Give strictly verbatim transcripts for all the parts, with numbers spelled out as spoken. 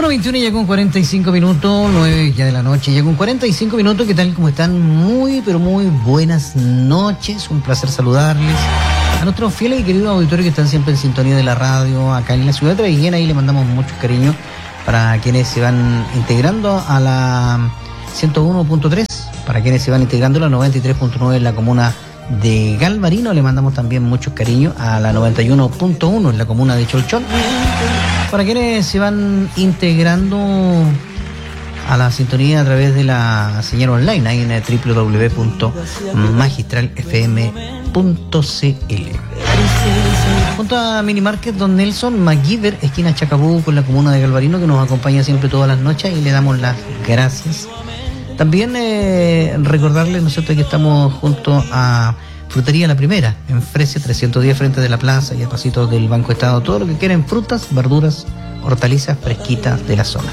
Bueno, veintiuno ya con cuarenta y cinco minutos, nueve ya de la noche, ya con cuarenta y cinco minutos. ¿Qué tal? ¿Cómo están? Muy, pero muy buenas noches. Un placer saludarles. A nuestros fieles y queridos auditores que están siempre en sintonía de la radio acá en la ciudad de Traiguén, ahí le mandamos mucho cariño para quienes se van integrando a la ciento uno punto tres, para quienes se van integrando a la noventa y tres punto nueve en la comuna de Galvarino. Le mandamos también mucho cariño a la noventa y uno punto uno en la comuna de Cholchón. Para quienes se van integrando a la sintonía a través de la señal online ahí en doble u doble u doble u punto magistral f m punto c l. Junto a Minimarket Don Nelson MacGyver, esquina Chacabuco, en la comuna de Galvarino, que nos acompaña siempre todas las noches, y le damos las gracias. También eh, recordarles nosotros que estamos junto a Frutería La Primera, en Fresia trescientos diez, frente de la plaza y a pasitos del Banco Estado. Todo lo que quieran, frutas, verduras, hortalizas fresquitas de la zona.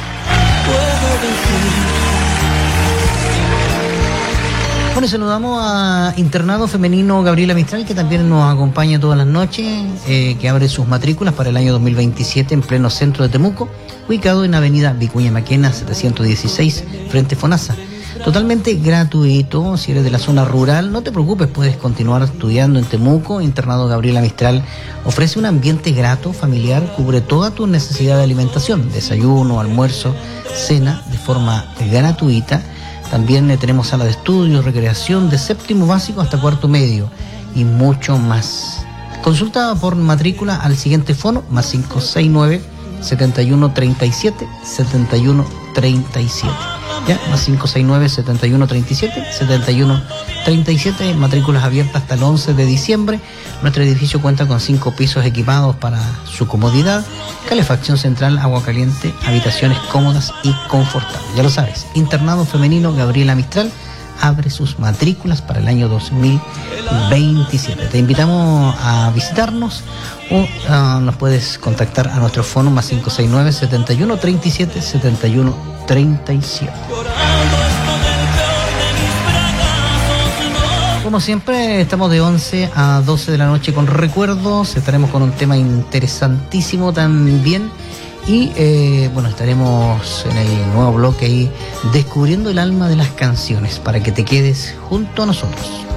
Bueno, saludamos a Internado Femenino Gabriela Mistral, que también nos acompaña todas las noches, eh, que abre sus matrículas para el año dos mil veintisiete en pleno centro de Temuco, ubicado en avenida Vicuña Maquena setecientos dieciséis, frente Fonasa. Totalmente gratuito. Si eres de la zona rural, no te preocupes, puedes continuar estudiando en Temuco. Internado Gabriela Mistral ofrece un ambiente grato, familiar, cubre toda tu necesidad de alimentación, desayuno, almuerzo, cena, de forma gratuita. También eh, tenemos sala de estudios, recreación de séptimo básico hasta cuarto medio y mucho más. Consulta por matrícula al siguiente fono, más cinco seis nueve, setenta y uno treinta y siete, setenta y uno treinta y siete. Ya, más cinco seis nueve, setenta y uno treinta y siete, setenta y uno treinta y siete, matrículas abiertas hasta el once de diciembre. Nuestro edificio cuenta con cinco pisos equipados para su comodidad, calefacción central, agua caliente, habitaciones cómodas y confortables. Ya lo sabes, Internado Femenino Gabriela Mistral abre sus matrículas para el año dos mil veintisiete. Te invitamos a visitarnos o uh, nos puedes contactar a nuestro fono más cinco seis nueve, setenta y uno treinta y siete, setenta y uno treinta y siete. Como siempre, estamos de once a doce de la noche con recuerdos. Estaremos con un tema interesantísimo también. Y eh, bueno, estaremos en el nuevo bloque ahí descubriendo el alma de las canciones para que te quedes junto a nosotros.